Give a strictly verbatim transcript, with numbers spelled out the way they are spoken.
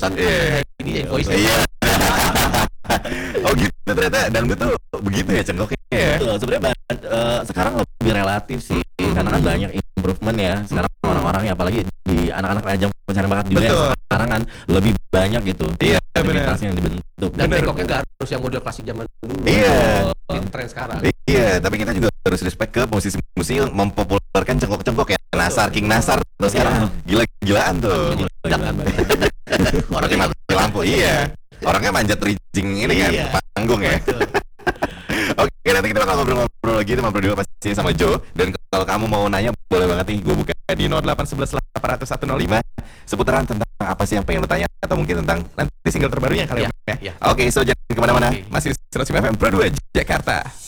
Ustaz. Iya. Ini voice. Iya. Oh gitu ternyata dangdut tuh begitu ya cengkoknya. Iya. Betul. Sebenarnya uh, sekarang lebih relatif sih, karena kan banyak improvement ya. Sekarang orang-orang ya, apalagi di anak-anak ajang pencarian bakat juga ya, sekarang kan lebih banyak gitu. Iya, kreativitas yang dibentuk. Dan cengkoknya nggak harus yang model klasik zaman dulu. Iya. Ini tren sekarang. Iya, tapi kita juga harus respect ke musisi-musisi yang mempopulerkan cengkok-cengkok ya. Nasar, King Nasar tuh sekarang gila-gilaan tuh. Orangnya mati lampu, iya. Orangnya manjat rijing ini kan, Iya. panggung ya. Oke, nanti kita bakal ngobrol-ngobrol lagi sama Bro Dewa pasti sama Joe. Dan kalau kamu mau nanya, boleh banget nih, gue buka di nol delapan satu satu delapan nol nol satu nol lima seputaran tentang apa sih yang pengen lo tanya, atau mungkin tentang nanti single terbarunya kali Iya, ya. iya. Oke, so jangan kemana-mana. Oke. Masih seratus F M Pro dua Jakarta.